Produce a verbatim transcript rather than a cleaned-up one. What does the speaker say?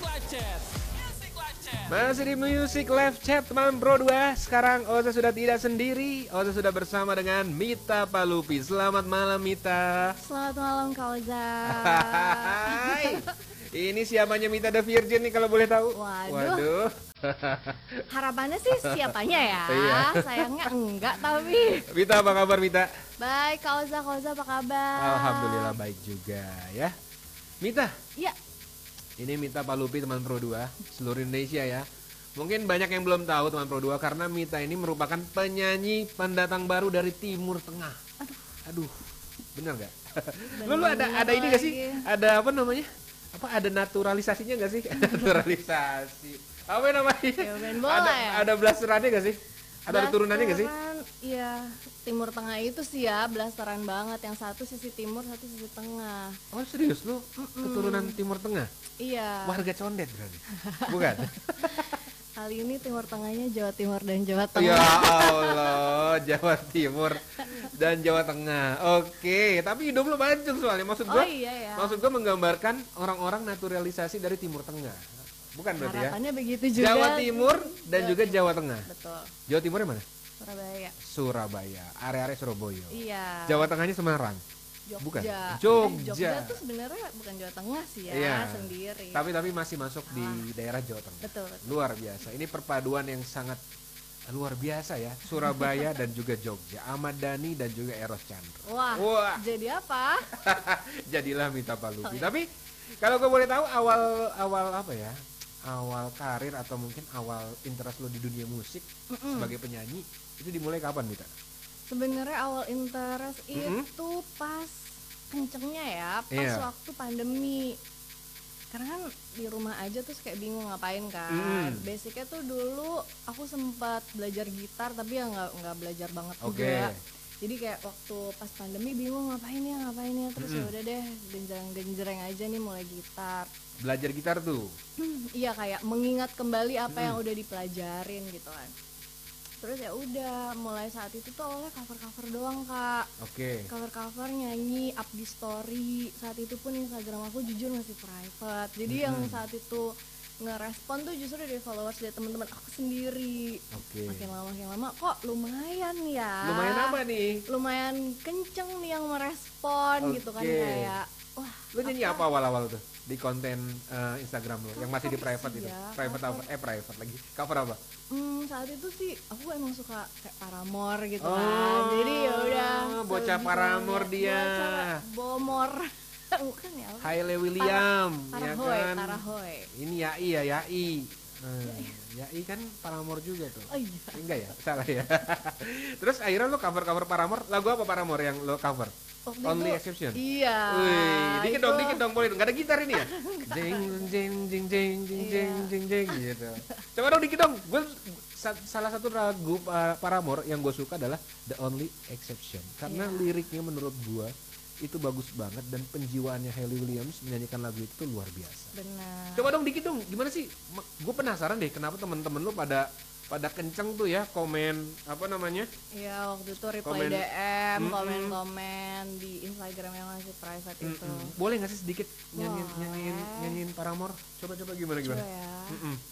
Live Chat. Music Live Chat. Masih di Music Live Chat teman Pro dua. Sekarang Oza sudah tidak sendiri. Oza sudah bersama dengan Mita Palupi. Selamat malam Mita. Selamat malam Kak Oza. Hai. Ini siapanya Mita The Virgin nih kalau boleh tahu? Waduh. Waduh. Harapannya sih siapanya ya. Iya. Sayangnya enggak tapi. Mita apa kabar Mita? Baik Kak Oza, Kak Oza apa kabar? Alhamdulillah baik juga ya. Mita, Iya. ini Mita Palupi teman Pro dua seluruh Indonesia ya. Mungkin banyak yang belum tahu teman Pro dua karena Mita ini merupakan penyanyi pendatang baru dari Timur Tengah. Aduh. Aduh, bener gak? Bener Lu, lu ada ada ini gak sih? lagi. Ada apa namanya? Apa ada naturalisasinya gak sih? Naturalisasi. Apa namanya? Ya, main bola ada ya? ada blasterannya gak sih? Ada turunannya gak sih? Blasteran, iya. Timur Tengah itu sih ya blasteran banget. Yang satu sisi timur, satu sisi tengah. Oh serius lu? Keturunan Timur Tengah? Iya. Warga Condet berarti? Bukan? Kali ini Timur Tengahnya Jawa Timur dan Jawa Tengah. Ya Allah, Jawa Timur dan Jawa Tengah. Oke, tapi hidup lu mancung soalnya. Maksud gua, Oh iya ya. maksud gua menggambarkan orang-orang naturalisasi dari Timur Tengah. Bukan berarti ya? Harapannya begitu juga. Jawa Timur dan Jawa juga Timur. Jawa Tengah. Betul. Jawa Timurnya mana? Surabaya. Surabaya, area-area Surabaya. Iya. Jawa Tengahnya Semarang. Jogja. Bukan. Eh, Jogja. Jogja tuh sebenarnya bukan Jawa Tengah sih ya, Iya. sendiri. Tapi tapi masih masuk di daerah Jawa Tengah. Betul, betul. Luar biasa. Ini perpaduan yang sangat luar biasa ya. Surabaya dan juga Jogja. Ahmad Dhani dan juga Eros Chandra. Wah, Wah. jadi apa? Jadilah Mita Palupi. Oh, iya. Tapi kalau gue boleh tahu awal awal apa ya? Awal karir atau mungkin awal interest lo di dunia musik Mm-mm. sebagai penyanyi itu dimulai kapan Mita? Sebenarnya awal interest Mm-mm. itu pas kencengnya ya, pas Iya. waktu pandemi. Karena kan di rumah aja terus kayak bingung ngapain kan. Mm. Basicnya tuh dulu aku sempat belajar gitar tapi ya nggak nggak belajar banget Oke. juga. Jadi kayak waktu pas pandemi bingung ngapain ya ngapain ya terus ya Mm-mm. udah deh genjreng-genjreng aja nih mulai gitar. Belajar gitar tuh. Iya kayak mengingat kembali apa Mm. yang udah dipelajarin gitu kan. Terus ya udah mulai saat itu tuh awalnya cover-cover doang kak, Oke. cover-cover nyanyi up di story. Saat itu pun Instagram aku jujur masih private. Jadi yang Mm-mm. saat itu ngerespon tuh justru dari followers dari teman-teman aku sendiri. Oke. Makin lama makin lama kok lumayan ya. Lumayan apa nih? Lumayan kenceng nih yang merespon gitu kan Oke. kayak wah. Lu nyanyi apa awal-awal tuh di konten eh, Instagram lo yang masih di Cover private sih itu? ya, Private apa? cover. Eh private lagi. Cover apa? Hmm, saat itu sih aku emang suka kayak Paramore gitu Oh, kan. Jadi ya udah. bocah sebisanya- Paramore dia. Bocah Bomor. Bukan ya? apa? Haile William, ya Tarahoy, kan? Tarahoy. Ini Yai ya, Yai. Hmm, Yai kan Paramore juga tuh. Oh iya. Enggak ya? Salah ya. Terus akhirnya lo cover-cover Paramore. Lagu apa Paramore yang lo cover? Waktu Only itu- Exception. Iya. Wih, dikit dong, itu- dikit dong, boleh dong. Gak ada gitar ini ya? Jeng, jeng, jeng, jeng, jeng, Iya. jeng, jeng, jeng, gitu. Coba dong dikit dong. Gue sa- salah satu lagu uh, Paramore yang gue suka adalah The Only Exception. Karena Iya. liriknya menurut gue itu bagus banget dan penjiwaannya Hayley Williams menyanyikan lagu itu tuh luar biasa. Benar. Coba dong dikit dong, gimana sih? Gue penasaran deh kenapa temen-temen lu pada pada kenceng tuh ya komen apa namanya? Iya, waktu itu reply Komen. D M, Mm-mm. komen-komen di Instagram yang masih private itu. Mm-mm. Boleh nggak sih sedikit nyanyiin Boleh. nyanyiin nyanyiin Paramore? Coba coba gimana Coba gimana? ya. Mm-mm.